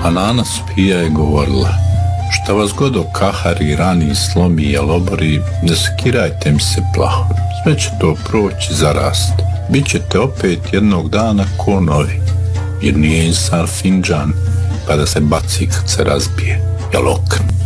A Nana Spija je govorila: šta vas god okahari, rani, slomi, jalobori, ne skirajte mi se plaho. Sve će to proći, zarast. Bićete opet jednog dana ko novi. Jer nije insan finđan pa da se baci kad se razbije. Jel ok?